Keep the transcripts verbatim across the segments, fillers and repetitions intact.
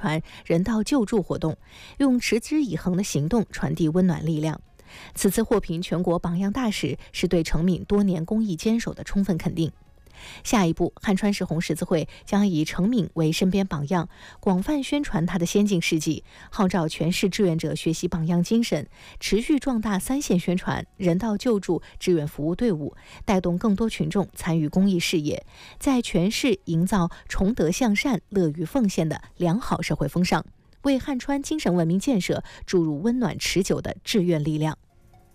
传人道救助活动，用持之以恒的行动传递温暖力量。此次获评全国榜样大使，是对程敏多年公益坚守的充分肯定。下一步，汉川市红十字会将以程敏为身边榜样，广泛宣传他的先进事迹，号召全市志愿者学习榜样精神，持续壮大三线宣传、人道救助志愿服务队伍，带动更多群众参与公益事业，在全市营造崇德向善、乐于奉献的良好社会风尚，为汉川精神文明建设注入温暖持久的志愿力量。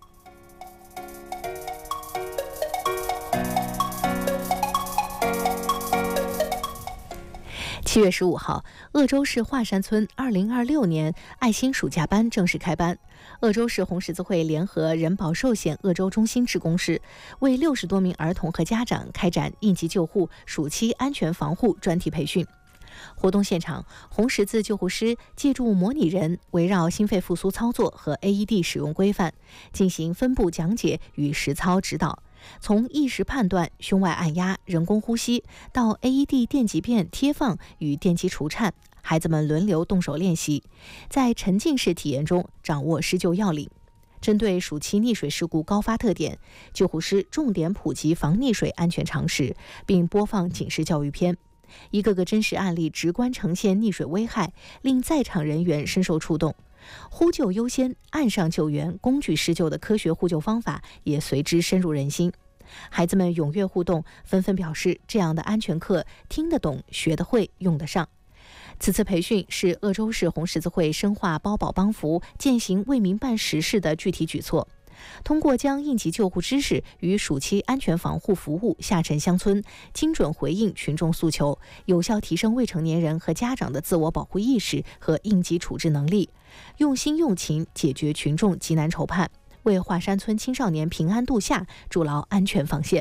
七月十五号，鄂州市华山村二零二六年爱心暑假班正式开班。鄂州市红十字会联合人保寿险鄂州中心职工室，为六十多名儿童和家长开展应急救护、暑期安全防护专题培训。活动现场，红十字救护师借助模拟人，围绕心肺复苏操作和 A E D 使用规范，进行分步讲解与实操指导。从意识判断、胸外按压、人工呼吸到 A E D 电极片贴放与电击除颤，孩子们轮流动手练习，在沉浸式体验中掌握施救要领。针对暑期溺水事故高发特点，救护师重点普及防溺水安全常识，并播放警示教育片。一个个真实案例直观呈现溺水危害，令在场人员深受触动。呼救优先、岸上救援、工具施救的科学呼救方法也随之深入人心。孩子们踊跃互动，纷纷表示这样的安全课听得懂、学得会、用得上。此次培训是鄂州市红十字会深化包保帮扶、践行为民办实事的具体举措。通过将应急救护知识与暑期安全防护服务下沉乡村，精准回应群众诉求，有效提升未成年人和家长的自我保护意识和应急处置能力，用心用情解决群众急难愁盼，为华山村青少年平安度夏筑牢安全防线。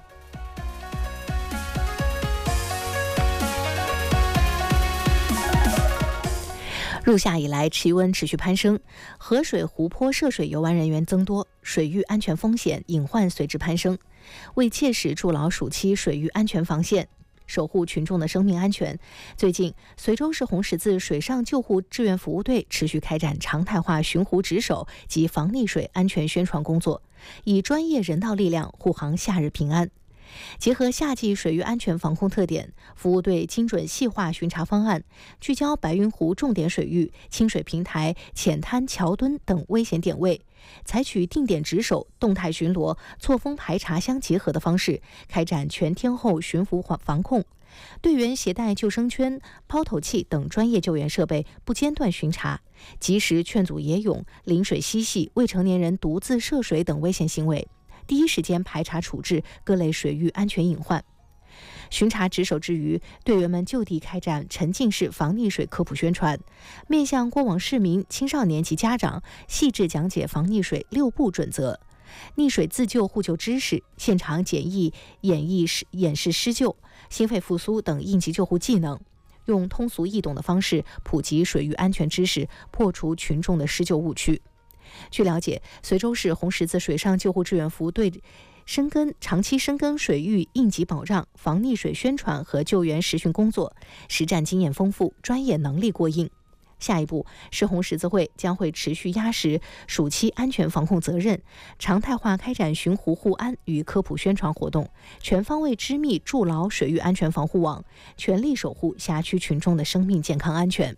入夏以来，气温持续攀升，河水、湖泊涉水游玩人员增多，水域安全风险隐患随之攀升。为切实筑牢暑期水域安全防线，守护群众的生命安全，最近，随州市红十字水上救护志愿服务队持续开展常态化巡湖值守及防溺水安全宣传工作，以专业人道力量护航夏日平安。结合夏季水域安全防控特点，服务队精准细化巡查方案，聚焦白云湖重点水域、清水平台、浅滩、桥墩等危险点位，采取定点值守、动态巡逻、错峰排查相结合的方式，开展全天候巡浮防控。队员携带救生圈、抛投器等专业救援设备，不间断巡查，及时劝阻野泳、临水嬉戏、未成年人独自涉水等危险行为，第一时间排查处置各类水域安全隐患。巡查值守之余，队员们就地开展沉浸式防溺水科普宣传，面向过往市民、青少年及家长，细致讲解防溺水六步准则、溺水自救互救知识，现场简易演绎演示施救、心肺复苏等应急救护技能，用通俗易懂的方式普及水域安全知识，破除群众的施救误区。据了解，随州市红十字水上救护志愿服务队深耕长期深耕水域应急保障、防溺水宣传和救援实训工作，实战经验丰富，专业能力过硬。下一步，市红十字会将会持续压实暑期安全防控责任，常态化开展巡湖护安与科普宣传活动，全方位织密筑牢水域安全防护网，全力守护辖区群众的生命健康安全。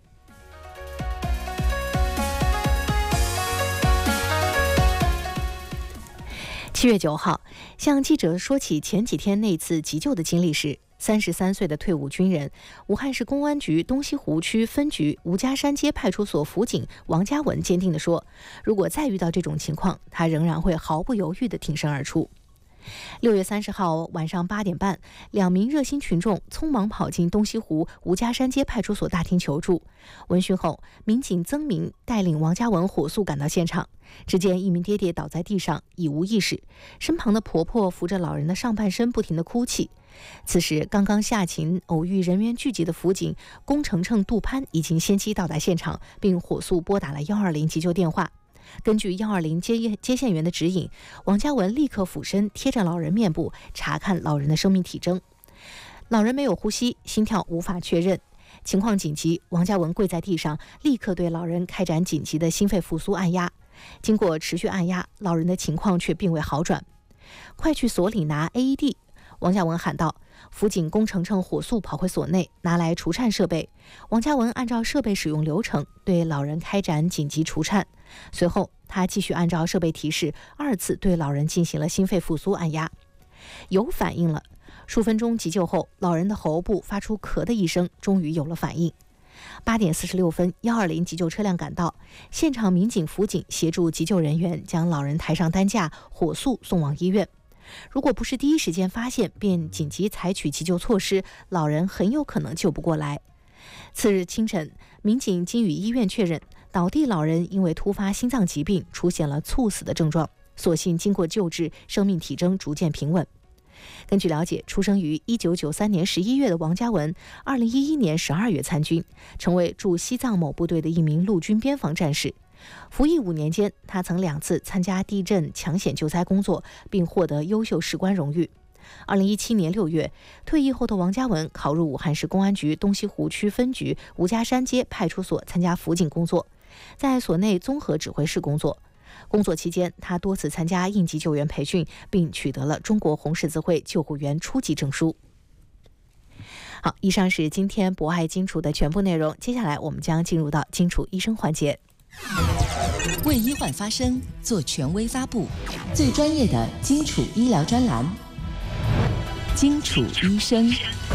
七月九号，向记者说起前几天那次急救的经历时，三十三岁的退伍军人、武汉市公安局东西湖区分局吴家山街派出所辅警王嘉文坚定地说，如果再遇到这种情况，他仍然会毫不犹豫地挺身而出。六月三十号晚上八点半，两名热心群众匆忙跑进东西湖吴家山街派出所大厅求助。闻讯后，民警曾明带领王嘉文火速赶到现场。只见一名爹爹倒在地上，已无意识，身旁的婆婆扶着老人的上半身，不停地哭泣。此时，刚刚下勤偶遇人员聚集的辅警龚程程、杜潘已经先期到达现场，并火速拨打了一二零急救电话。根据一二零接接线员的指引，王嘉文立刻俯身贴着老人面部查看老人的生命体征。老人没有呼吸，心跳无法确认。 情况紧急，王家文跪在地上，立刻对老人开展紧急的心肺复苏按压。经过持续按压，老人的情况却并未好转。快去所里拿 A E D！ 王家文喊道。辅警龚程程火速跑回所内，拿来除颤设备。王家文按照设备使用流程，对老人开展紧急除颤。随后，他继续按照设备提示，二次对老人进行了心肺复苏按压。有反应了。数分钟急救后，老人的喉部发出咳的一声，终于有了反应。八点四十六分，一二零急救车辆赶到，现场民警、辅警协助急救人员将老人抬上担架，火速送往医院。如果不是第一时间发现并紧急采取急救措施，老人很有可能救不过来。次日清晨，民警经与医院确认，倒地老人因为突发心脏疾病出现了猝死的症状，所幸经过救治，生命体征逐渐平稳。根据了解，出生于一九九三年十一月的王家文，二零一一年十二月参军，成为驻西藏某部队的一名陆军边防战士。服役五年间，他曾两次参加地震抢险救灾工作，并获得优秀士官荣誉。二零一七年六月，退役后的王家文考入武汉市公安局东西湖区分局吴家山街派出所参加辅警工作，在所内综合指挥室工作。工作期间，他多次参加应急救援培训，并取得了中国红十字会救护员初级证书。好，以上是今天博爱荆楚的全部内容，接下来我们将进入到荆楚医生环节。 为医患发声，做权威发布，最专业的荆楚医疗专栏。荆楚医生。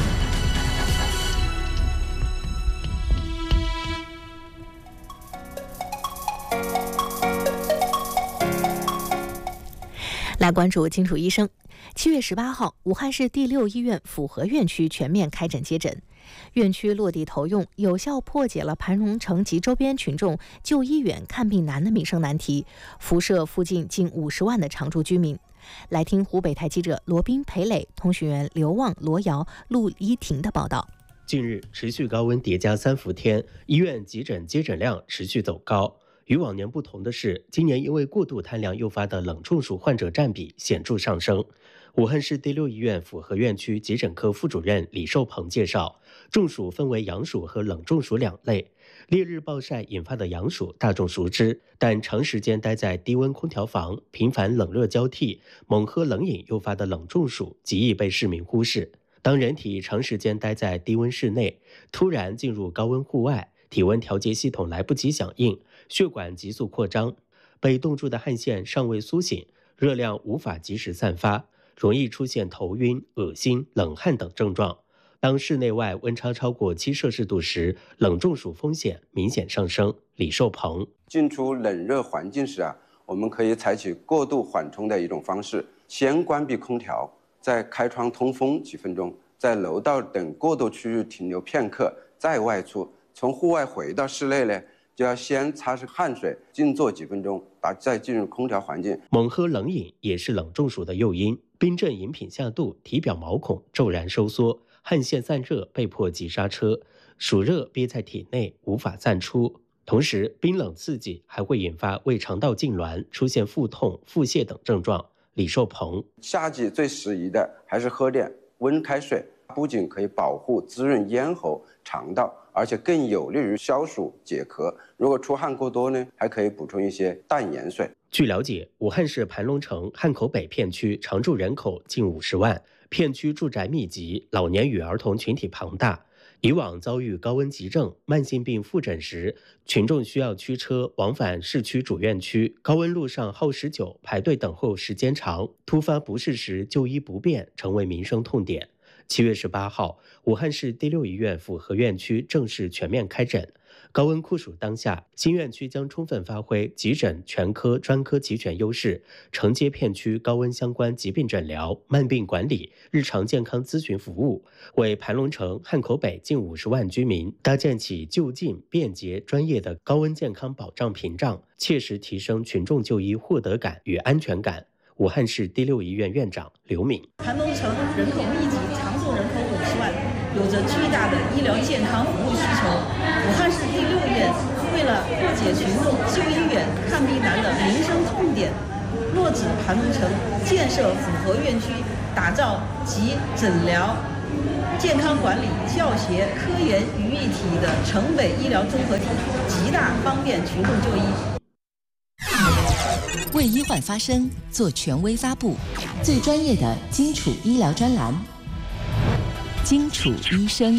来关注荆楚医生。七月十八号，武汉市第六医院府河院区全面开诊接诊，院区落地投用，有效破解了盘龙城及周边群众就医远看病难的民生难题，辐射附近近五十万的常住居民。来听湖北台记者罗斌、裴磊、通讯员刘旺、罗瑶、陆依婷的报道。 近日，持续高温叠加三伏天，医院急诊接诊量持续走高。与往年不同的是，今年因为过度贪凉诱发的冷中暑患者占比显著上升。武汉市第六医院府河院区急诊科副主任李寿鹏介绍，中暑分为阳暑和冷中暑两类。烈日暴晒引发的阳暑大众熟知，但长时间待在低温空调房，频繁冷热交替，猛喝冷饮诱发的冷中暑极易被市民忽视。当人体长时间待在低温室内，突然进入高温户外，体温调节系统来不及响应，血管急速扩张，被冻住的汗腺尚未苏醒，热量无法及时散发，容易出现头晕、恶心、冷汗等症状。当室内外温差超过七摄氏度时，冷中暑风险明显上升。李寿鹏， 进出冷热环境时啊，我们可以采取过度缓冲的一种方式，先关闭空调，再开窗通风几分钟，在楼道等过渡区域停留片刻，再外出。从户外回到室内呢，就要先擦拭汗水，静坐几分钟，把再进入空调环境。 猛喝冷饮也是冷中暑的诱因，冰镇饮品下肚，体表毛孔骤然收缩，汗腺散热，被迫急刹车，暑热憋在体内无法散出。同时，冰冷刺激还会引发胃肠道痉挛，出现腹痛、腹泻等症状。李寿鹏， 夏季最适宜的还是喝点温开水，不仅可以保护滋润咽喉、肠道，而且更有利于消暑解渴。如果出汗过多呢，还可以补充一些淡盐水。 据了解，武汉市盘龙城汉口北片区常住人口近五十万，片区住宅密集，老年与儿童群体庞大。以往遭遇高温急症、慢性病复诊时，群众需要驱车往返市区主院区，高温路上耗时久，排队等候时间长，突发不适时就医不便，成为民生痛点。七月十八号，武汉市第六医院府河院区正式全面开诊。高温酷暑当下，新院区将充分发挥急诊、全科、专科齐全优势，承接片区高温相关疾病诊疗、慢病管理、日常健康咨询服务，为盘龙城、汉口北近五十万居民搭建起就近、便捷、专业的高温健康保障屏障，切实提升群众就医获得感与安全感。武汉市第六医院院长刘敏， 盘龙城人口密集，常住人口五十万，有着巨大的医疗健康服务需求。武汉市第六医院为了破解群众就医远、看病难的民生痛点，落址盘龙城，建设府河院区，打造集诊疗、 健康管理、教学、科研于一体的城北医疗综合体，极大方便群众就医。 为医患发声，做权威发布，最专业的基础医疗专栏，基础医生。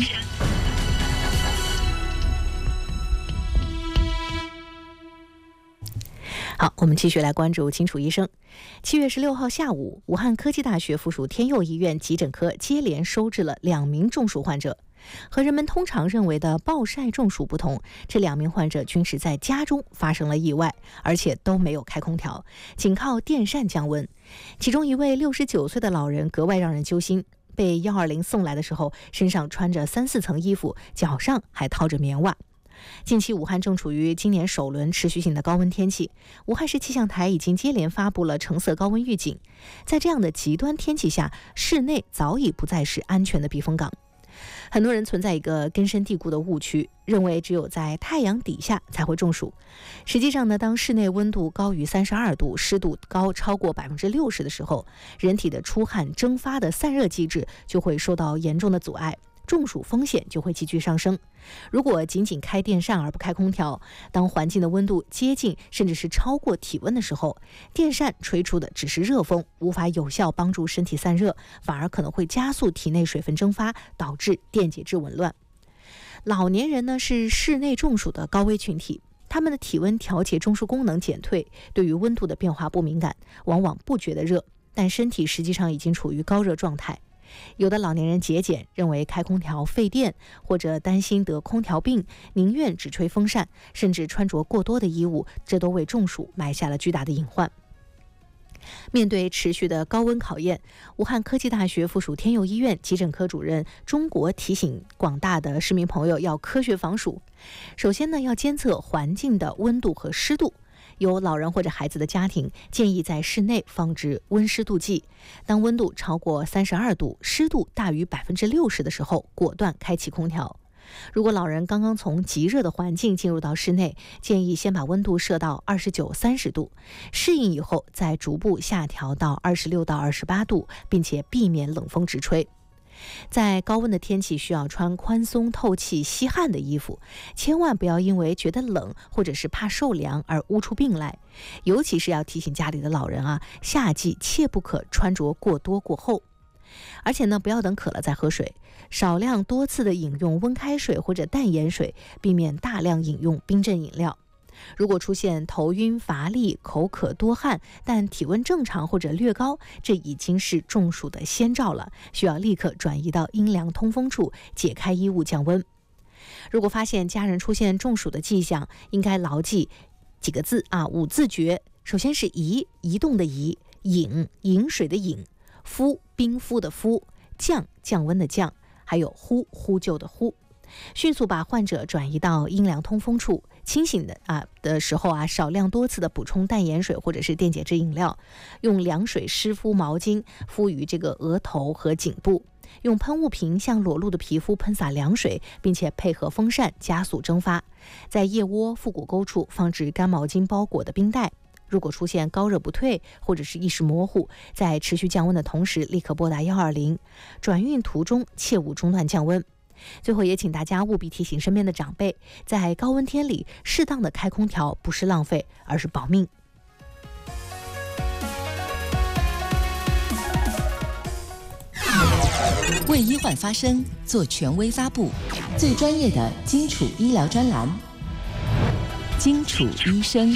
好，我们继续来关注清楚医生。七月十六号下午，武汉科技大学附属天佑医院急诊科接连收治了两名中暑患者。和人们通常认为的暴晒中暑不同，这两名患者均是在家中发生了意外，而且都没有开空调，仅靠电扇降温。其中一位六十九岁的老人格外让人揪心，被一二零送来的时候，身上穿着三四层衣服，脚上还套着棉袜。近期武汉正处于今年首轮持续性的高温天气，武汉市气象台已经接连发布了橙色高温预警。在这样的极端天气下，室内早已不再是安全的避风港。很多人存在一个根深蒂固的误区，认为只有在太阳底下才会中暑。实际上呢，当室内温度高于三十二度，湿度高超过百分之六十的时候，人体的出汗蒸发的散热机制就会受到严重的阻碍，中暑风险就会急剧上升。如果仅仅开电扇而不开空调，当环境的温度接近甚至是超过体温的时候，电扇吹出的只是热风，无法有效帮助身体散热，反而可能会加速体内水分蒸发，导致电解质紊乱。老年人呢是室内中暑的高危群体，他们的体温调节中枢功能减退，对于温度的变化不敏感，往往不觉得热，但身体实际上已经处于高热状态。有的老年人节俭，认为开空调费电，或者担心得空调病，宁愿只吹风扇，甚至穿着过多的衣物，这都为中暑埋下了巨大的隐患。面对持续的高温考验，武汉科技大学附属天佑医院急诊科主任钟国提醒广大的市民朋友要科学防暑。首先呢，要监测环境的温度和湿度。有老人或者孩子的家庭，建议在室内放置温湿度计，当温度超过三十二度，湿度大于百分之六十的时候，果断开启空调。如果老人刚刚从极热的环境进入到室内，建议先把温度设到二十九、三十度，适应以后再逐步下调到二十六到二十八度，并且避免冷风直吹。在高温的天气，需要穿宽松透气吸汗的衣服，千万不要因为觉得冷或者是怕受凉而捂出病来。尤其是要提醒家里的老人啊，夏季切不可穿着过多过厚。而且呢，不要等渴了再喝水，少量多次的饮用温开水或者淡盐水，避免大量饮用冰镇饮料。如果出现头晕、乏力、口渴、多汗，但体温正常或者略高，这已经是中暑的先兆了，需要立刻转移到阴凉通风处，解开衣物降温。如果发现家人出现中暑的迹象，应该牢记几个字啊，五字诀。首先是移，移动的移；饮，饮水的饮；敷，冰敷的敷；降，降温的降；还有呼，呼救的呼。迅速把患者转移到阴凉通风处。清醒的啊的时候啊，少量多次的补充淡盐水或者是电解质饮料，用凉水湿敷毛巾敷于这个额头和颈部，用喷雾瓶向裸露的皮肤喷洒凉水，并且配合风扇加速蒸发。在腋窝、腹股沟处放置干毛巾包裹的冰袋。如果出现高热不退或者是意识模糊，在持续降温的同时，立刻拨打一二零。转运途中切勿中断降温。最后也请大家务必提醒身边的长辈，在高温天里适当的开空调不是浪费，而是保命。 为医患发声，做权威发布，最专业的基础医疗专栏，基础医生。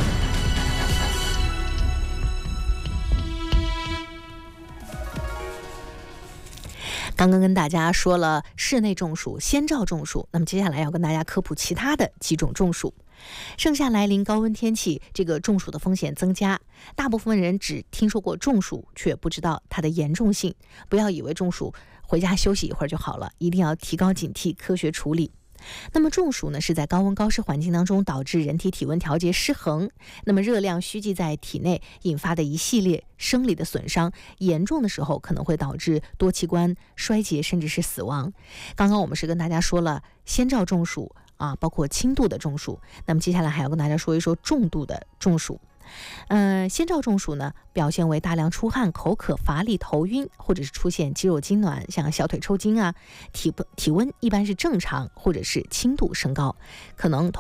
刚刚跟大家说了室内中暑、先兆中暑，那么接下来要跟大家科普其他的几种中暑。盛夏来临，高温天气，这个中暑的风险增加。大部分人只听说过中暑，却不知道它的严重性。不要以为中暑回家休息一会儿就好了，一定要提高警惕，科学处理。那么中暑呢，是在高温高湿环境当中导致人体体温调节失衡，那么热量蓄积在体内引发的一系列生理的损伤，严重的时候可能会导致多器官衰竭甚至是死亡。刚刚我们是跟大家说了先兆中暑啊，包括轻度的中暑，那么接下来还要跟大家说一说重度的中暑。 呃，先兆中暑呢，表现为大量出汗、口渴、乏力、头晕，或者是出现肌肉痉挛，像小腿抽筋啊，体体温一般是正常或者是轻度升高，可能